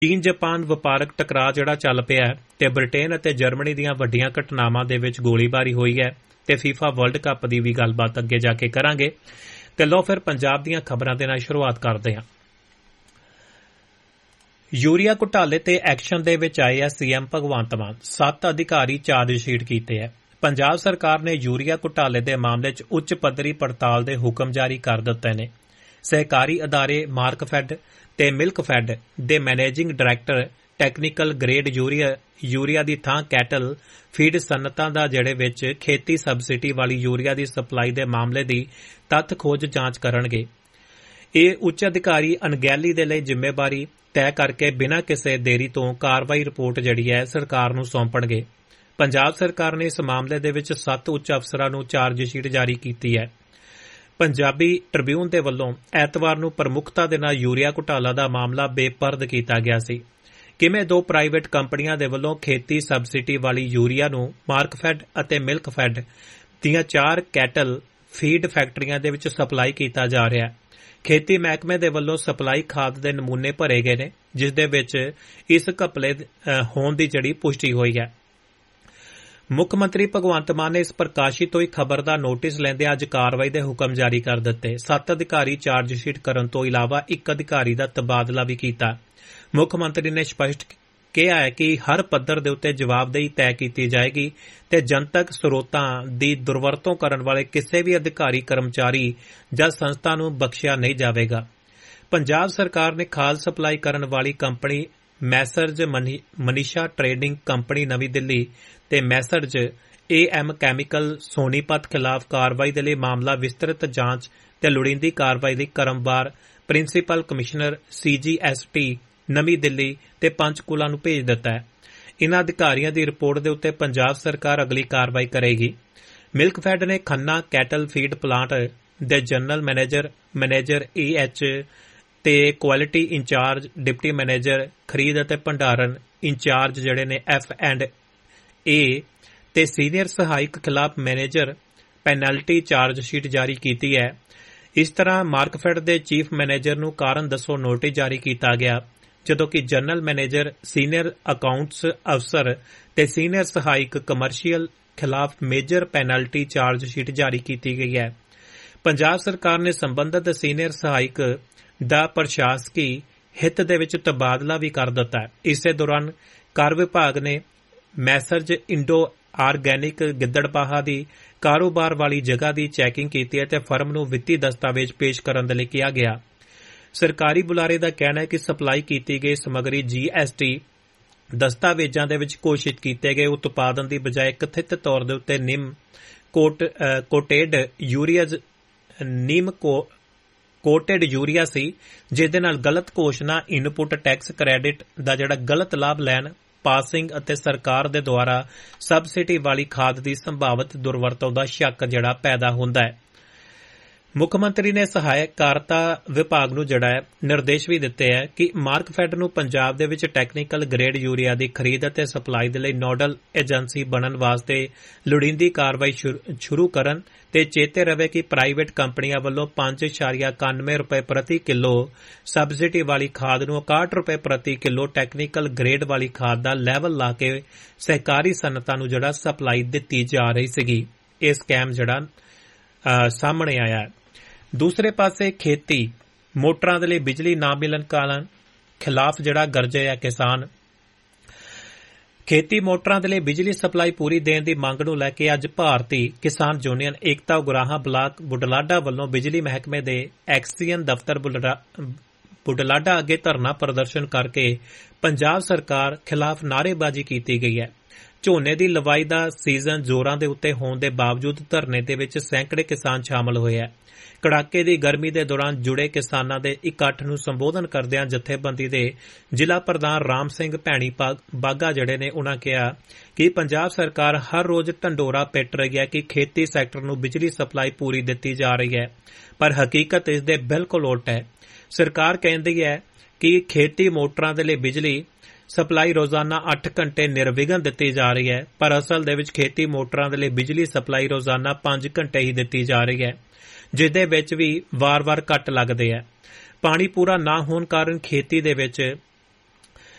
ਚੀਨ ਜਾਪਾਨ ਵਪਾਰਕ ਟਕਰਾਅ ਜਿਹੜਾ ਚੱਲ ਪਿਆ ਹੈ ਤੇ ਬ੍ਰਿਟੇਨ ਅਤੇ ਜਰਮਨੀ ਦੀਆਂ ਵੱਡੀਆਂ ਘਟਨਾਵਾਂ ਦੇ ਵਿੱਚ ਗੋਲੀਬਾਰੀ ਹੋਈ ਹੈ ਤੇ ਫੀਫਾ ਵਰਲਡ ਕੱਪ ਦੀ ਵੀ ਗੱਲਬਾਤ ਅੱਗੇ ਜਾ ਕੇ ਕਰਾਂਗੇ। ਤੇ ਲਓ ਫਿਰ ਪੰਜਾਬ ਦੀਆਂ ਖਬਰਾਂ ਦੇ ਨਾਲ ਸ਼ੁਰੂਆਤ ਕਰਦੇ ਹਾਂ। ਯੂਰੀਆ ਘੁਟਾਲੇ ਤੇ ਐਕਸ਼ਨ ਦੇ ਵਿੱਚ ਆਏ ਹੈ ਸੀਐਮ ਭਗਵੰਤ ਮਾਨ। 7 ਅਧਿਕਾਰੀ ਚਾਰਜਸ਼ੀਟ ਕੀਤੇ ਹੈ। ਪੰਜਾਬ ਸਰਕਾਰ ਨੇ ਯੂਰੀਆ ਘੁਟਾਲੇ ਦੇ ਮਾਮਲੇ 'ਚ ਉੱਚ ਪੱਧਰੀ ਪੜਤਾਲ ਦੇ ਹੁਕਮ ਜਾਰੀ ਕਰ ਦਿੱਤੇ ਨੇ। ਸਹਿਕਾਰੀ ਅਦਾਰੇ ਮਾਰਕਫੈਡ ਤੇ ਮਿਲਕਫੈਡ ਦੇ managing director technical grade urea ਦੀ ਥਾਂ ਕੈਟਲ ਫੀਡ ਸਨਅਤਾਂ ਦਾ ਜਿਹੜੇ ਵਿੱਚ ਖੇਤੀ ਸਬਸਿਡੀ ਵਾਲੀ ਯੂਰੀਆ ਦੀ ਸਪਲਾਈ ਦੇ ਮਾਮਲੇ ਦੀ ਤੱਥ ਖੋਜ ਜਾਂਚ ਕਰਨਗੇ। ਇਹ ਉੱਚ ਅਧਿਕਾਰੀ ਅਣਗਹਿਲੀ ਦੇ ਲਈ ਜ਼ਿੰਮੇਵਾਰੀ ਤੈਅ ਕਰਕੇ ਬਿਨਾਂ ਕਿਸੇ ਦੇਰੀ ਤੋਂ ਕਾਰਵਾਈ ਰਿਪੋਰਟ ਜਿਹੜੀ ਹੈ ਸਰਕਾਰ ਨੂੰ ਸੌਂਪਣਗੇ। ਪੰਜਾਬ ਸਰਕਾਰ ਨੇ ਇਸ ਮਾਮਲੇ ਦੇ ਵਿੱਚ 7 ਉੱਚ ਅਫਸਰਾਂ ਨੂੰ ਚਾਰਜਸ਼ੀਟ ਜਾਰੀ ਕੀਤੀ ਹੈ। ਪੰਜਾਬੀ ਟ੍ਰਿਬਿਊਨ ਦੇ ਵੱਲੋਂ ਐਤਵਾਰ ਨੂੰ ਪ੍ਰਮੁੱਖਤਾ ਦੇ ਨਾਲ ਯੂਰੀਆ ਘੁਟਾਲਾ ਦਾ ਮਾਮਲਾ ਬੇਪਰਦ ਕੀਤਾ ਗਿਆ ਸੀ। ਕਿਵੇਂ 2 ਪ੍ਰਾਈਵੇਟ ਕੰਪਨੀਆਂ ਦੇ ਵੱਲੋਂ ਖੇਤੀ ਸਬਸਿਡੀ ਵਾਲੀ ਯੂਰੀਆ ਨੂੰ ਮਾਰਕਫੈਡ ਅਤੇ ਮਿਲਕਫੈਡ ਦੀਆਂ 4 ਕੈਟਲ ਫੀਡ ਫੈਕਟਰੀਆਂ ਦੇ ਵਿੱਚ ਸਪਲਾਈ ਕੀਤਾ ਜਾ ਰਿਹਾ ਹੈ। ਖੇਤੀ ਮਹਿਕਮੇ ਦੇ ਵੱਲੋਂ ਸਪਲਾਈ ਖਾਦ ਦੇ ਨਮੂਨੇ ਭਰੇ ਗਏ ਨੇ, ਜਿਸ ਦੇ ਵਿੱਚ ਇਸ ਘਪਲੇ ਹੋਣ ਦੀ ਜਿਹੜੀ ਪੁਸ਼ਟੀ ਹੋਈ ਹੈ। ਮੁੱਖ ਮੰਤਰੀ ਭਗਵੰਤ ਮਾਨ ਨੇ ਇਸ ਪ੍ਰਕਾਸ਼ਿਤ ਹੋਈ ਖਬਰ ਦਾ ਨੋਟਿਸ ਲੈਂਦੇ ਅੱਜ ਕਾਰਵਾਈ ਦੇ ਹੁਕਮ ਜਾਰੀ ਕਰ ਦਿੱਤੇ। 7 ਅਧਿਕਾਰੀ ਚਾਰਜਸ਼ੀਟ ਕਰਨ ਤੋਂ ਇਲਾਵਾ 1 ਅਧਿਕਾਰੀ ਦਾ ਤਬਾਦਲਾ ਵੀ ਕੀਤਾ। ਮੁੱਖ ਮੰਤਰੀ ਨੇ ਸਪਸ਼ਟ ਕਿਹਾ ਹੈ ਕਿ ਹਰ ਪੱਧਰ ਦੇ ਉੱਤੇ ਜਵਾਬਦੇਹੀ ਤੈਅ ਕੀਤੀ ਜਾਏਗੀ ਤੇ ਜਨਤਕ ਸਰੋਤਾਂ ਦੀ ਦੁਰਵਰਤੋਂ ਕਰਨ ਵਾਲੇ ਕਿਸੇ ਵੀ ਅਧਿਕਾਰੀ ਕਰਮਚਾਰੀ ਜਾਂ ਸੰਸਥਾ ਨੂੰ ਬਖਸ਼ਿਆ ਨਹੀਂ ਜਾਵੇਗਾ। ਪੰਜਾਬ ਸਰਕਾਰ ਨੇ ਖਾਦ ਸਪਲਾਈ ਕਰਨ ਵਾਲੀ company messrs Manisha trading company ਨਵੀਂ ਦਿੱਲੀ ਤੇ ਮੈਸਰਜ AM ਕੈਮੀਕਲ ਸੋਨੀਪਤ ਖਿਲਾਫ ਕਾਰਵਾਈ ਦੇ ਲਈ ਮਾਮਲਾ ਵਿਸਤ੍ਰਿਤ ਜਾਂਚ ਤੇ ਲੋੜੀਂਦੀ ਕਾਰਵਾਈ ਲਈ ਕ੍ਰਮਵਾਰ ਪ੍ਰਿੰਸੀਪਲ ਕਮਿਸ਼ਨਰ CGST ਨਵੀਂ ਦਿੱਲੀ ਤੇ ਪੰਚਕੂਲਾ ਨੂੰ ਭੇਜ ਦਿੱਤਾ ਹੈ। ਇਨ੍ਹਾਂ ਅਧਿਕਾਰੀਆਂ ਦੀ ਰਿਪੋਰਟ ਦੇ ਉੱਤੇ ਪੰਜਾਬ ਸਰਕਾਰ ਅਗਲੀ ਕਾਰਵਾਈ ਕਰੇਗੀ। ਮਿਲਕਫੈਡ ਨੇ ਖੰਨਾ ਕੈਟਲ ਫੀਡ ਪਲਾਂਟ ਦੇ ਜਨਰਲ ਮੈਨੇਜਰ EH ਤੇ ਕੁਆਲਿਟੀ ਇੰਚਾਰਜ ਡਿਪਟੀ ਮੈਨੇਜਰ ਖਰੀਦ ਅਤੇ ਭੰਡਾਰਨ ਇੰਚਾਰਜ ਜਿਹੜੇ ਨੇ F&A ਤੇ ਸੀਨੀਅਰ ਸਹਾਇਕ ਖਿਲਾਫ ਮੈਨੇਜਰ ਪੈਨਲਟੀ ਚਾਰਜਸ਼ੀਟ ਜਾਰੀ ਕੀਤੀ ਹੈ। ਇਸ ਤਰ੍ਹਾਂ ਮਾਰਕਫੈਡ ਦੇ ਚੀਫ ਮੈਨੇਜਰ ਨੂੰ ਕਾਰਨ ਦੱਸੋ ਨੋਟਿਸ ਜਾਰੀ ਕੀਤਾ ਗਿਆ, ਜਦੋਂ ਕਿ ਜਨਰਲ ਮੈਨੇਜਰ ਸੀਨੀਅਰ ਅਕਾਊਂਟਸ ਅਫਸਰ ਤੇ ਸੀਨੀਅਰ ਸਹਾਇਕ ਕਮਰਸ਼ੀਅਲ ਖਿਲਾਫ ਮੇਜਰ ਪੈਨਲਟੀ ਚਾਰਜਸ਼ੀਟ ਜਾਰੀ ਕੀਤੀ ਗਈ ਹੈ। ਪੰਜਾਬ ਸਰਕਾਰ ਨੇ ਸੰਬੰਧਤ ਸੀਨੀਅਰ ਸਹਾਇਕ ਦਾ ਪ੍ਰਸ਼ਾਸਕੀ ਹਿੱਤ ਦੇ ਵਿੱਚ ਤਬਾਦਲਾ ਵੀ ਕਰ ਦਿੱਤਾ ਹੈ। ਇਸੇ ਦੌਰਾਨ ਕਰ ਵਿਭਾਗ ਨੇ ਮੈਸਰਜ ਇੰਡੋ ਆਰਗੈਨਿਕ ਗਿੱਦੜਬਾਹਾ ਦੀ ਕਾਰੋਬਾਰ ਵਾਲੀ ਜਗ੍ਹਾ ਦੀ ਚੈਕਿੰਗ ਕੀਤੀ ਹੈ ਤੇ ਫਰਮ ਨੂੰ ਵਿੱਤੀ ਦਸਤਾਵੇਜ਼ ਪੇਸ਼ ਕਰਨ ਦੇ ਲਈ ਕਿਹਾ ਗਿਆ। ਸਰਕਾਰੀ ਬੁਲਾਰੇ ਦਾ ਕਹਿਣਾ ਹੈ ਕਿ ਸਪਲਾਈ ਕੀਤੀ ਗਈ ਸਮੱਗਰੀ GST ਦਸਤਾਵੇਜ਼ਾਂ ਦੇ ਵਿੱਚ ਘੋਸ਼ਿਤ ਕੀਤੇ ਗਏ ਉਤਪਾਦਨ ਦੀ ਬਜਾਏ ਕਥਿਤ ਤੌਰ ਦੇ ਉੱਤੇ ਕੋਟਡ ਯੂਰੀਆ ਸੀ, ਜਿਸ ਦੇ ਨਾਲ ਗਲਤ ਘੋਸ਼ਣਾ ਇਨਪੁਟ ਟੈਕਸ ਕ੍ਰੈਡਿਟ ਦਾ ਜਿਹੜਾ ਗਲਤ ਲਾਭ ਲੈਣ ਪਾਸਿੰਗ ਅਤੇ ਸਰਕਾਰ ਦੇ ਦੁਆਰਾ ਸਬਸਿਡੀ ਵਾਲੀ ਖਾਦ ਦੀ ਸੰਭਾਵਿਤ ਦੁਰਵਰਤੋਂ ਦਾ ਸ਼ੱਕ ਜਿਹੜਾ ਪੈਦਾ ਹੁੰਦਾ ਹੈ। ਮੁੱਖ ਮੰਤਰੀ ਨੇ ਸਹਾਇਕਾਰਤਾ ਵਿਭਾਗ ਨੂੰ ਨਿਰਦੇਸ਼ ਵੀ ਦਿੱਤੇ ਹੈ ਕਿ ਮਾਰਕਫੈਡ ਨੂੰ ਪੰਜਾਬ ਦੇ ਵਿੱਚ ਟੈਕਨੀਕਲ ਗ੍ਰੇਡ ਯੂਰੀਆ ਦੀ ਖਰੀਦ ਅਤੇ ਸਪਲਾਈ ਦੇ ਲਈ ਨੋਡਲ ਏਜੰਸੀ ਬਣਨ ਵਾਸਤੇ ਲੋੜੀਂਦੀ ਕਾਰਵਾਈ ਸ਼ੁਰੂ ਕਰਨ ਤੇ ਚੇਤੇ ਰਵੇ ਕਿ ਪ੍ਰਾਈਵੇਟ ਕੰਪਨੀਆਂ ਵੱਲੋਂ 5.91 ਰੁਪਏ ਪ੍ਰਤੀ ਕਿਲੋ ਸਬਸਿਡੀ ਵਾਲੀ ਖਾਦ ਨੂੰ 61 ਰੁਪਏ ਪ੍ਰਤੀ ਕਿਲੋ ਟੈਕਨੀਕਲ ਗ੍ਰੇਡ ਵਾਲੀ ਖਾਦ ਦਾ ਲੈਵਲ ਲਾ ਕੇ ਸਹਿਕਾਰੀ ਸਨਅਤਾਂ ਨੂੰ ਸਪਲਾਈ ਦਿੱਤੀ ਜਾ ਰਹੀ ਸੀਗੀ। ਇਹ ਸਕੈਮ ਸਾਹਮਣੇ ਆਇਆ ਹੈ। ਦੂਸਰੇ ਪਾਸੇ ਖੇਤੀ ਮੋਟਰਾਂ ਦੇ ਲਈ ਬਿਜਲੀ ਨਾ ਮਿਲਣ ਕਾਰਨ ਖਿਲਾਫ ਗਰਜੇ ਹੈ ਕਿਸਾਨ। ਖੇਤੀ ਮੋਟਰਾਂ ਦੇ ਲਈ ਬਿਜਲੀ ਸਪਲਾਈ ਪੂਰੀ ਦੇਣ ਦੀ ਮੰਗ ਨੂੰ ਲੈ ਕੇ ਅੱਜ ਭਾਰਤੀ ਕਿਸਾਨ ਯੂਨੀਅਨ ਏਕਤਾ ਉਗਰਾਹਾਂ ਬਲਾਕ ਬੁਢਲਾਡਾ ਵੱਲੋਂ ਬਿਜਲੀ ਮਹਿਕਮੇ ਦੇ ਐਕਸੀਅਨ ਦਫ਼ਤਰ ਬੁਢਲਾਡਾ ਅੱਗੇ ਧਰਨਾ ਪ੍ਰਦਰਸ਼ਨ ਕਰਕੇ ਪੰਜਾਬ ਸਰਕਾਰ ਖਿਲਾਫ ਨਾਅਰੇਬਾਜ਼ੀ ਕੀਤੀ ਗਈ ਹੈ। ਝੋਨੇ ਦੀ ਲਵਾਈ ਦਾ ਸੀਜ਼ਨ ਜ਼ੋਰਾਂ ਦੇ ਉੱਤੇ ਹੋਣ ਦੇ ਬਾਵਜੂਦ ਧਰਨੇ ਦੇ ਵਿੱਚ ਸੈਂਕੜੇ ਕਿਸਾਨ ਸ਼ਾਮਲ ਹੋਏ ਹੈ। ਕੜਾਕੇ ਦੀ ਗਰਮੀ ਦੇ ਦੌਰਾਨ ਜੁੜੇ ਕਿਸਾਨਾਂ ਦੇ ਇਕੱਠ ਨੂੰ ਸੰਬੋਧਨ ਕਰਦਿਆਂ ਜਥੇਬੰਦੀ ਦੇ ਜ਼ਿਲ੍ਹਾ ਪ੍ਰਧਾਨ ਰਾਮ ਸਿੰਘ ਭੈਣੀ ਬਾਗਾ ਉਨ੍ਹਾਂ ਕਿਹਾ ਕਿ ਪੰਜਾਬ ਸਰਕਾਰ ਹਰ ਰੋਜ਼ ਢੰਡੋਰਾ ਪਿੱਟ ਰਹੀ ਹੈ ਕਿ ਖੇਤੀ ਸੈਕਟਰ ਨੂੰ ਬਿਜਲੀ ਸਪਲਾਈ ਪੂਰੀ ਦਿੱਤੀ ਜਾ ਰਹੀ ਹੈ, ਪਰ ਹਕੀਕਤ ਇਸ ਦੇ ਬਿਲਕੁਲ ਉਲਟ ਹੈ। ਸਰਕਾਰ ਕਹਿੰਦੀ ਹੈ ਕਿ ਖੇਤੀ ਮੋਟਰਾਂ ਦੇ ਲਈ ਬਿਜਲੀ ਸਪਲਾਈ ਰੋਜ਼ਾਨਾ 8 ਘੰਟੇ ਨਿਰਵਿਘਨ ਦਿੱਤੀ ਜਾ ਰਹੀ ਹੈ, ਪਰ ਅਸਲ ਦੇ ਵਿੱਚ ਖੇਤੀ ਮੋਟਰਾਂ ਦੇ ਲਈ ਬਿਜਲੀ ਸਪਲਾਈ ਰੋਜ਼ਾਨਾ 5 ਘੰਟੇ ਹੀ ਦਿੱਤੀ ਜਾ ਰਹੀ ਹੈ, ਜਿਸ ਦੇ ਵਿੱਚ ਵੀ ਵਾਰ-ਵਾਰ ਕੱਟ ਲੱਗਦੇ ਹੈ। ਪਾਣੀ ਪੂਰਾ ਨਾ ਹੋਣ ਕਾਰਨ ਖੇਤੀ ਦੇ ਵਿੱਚ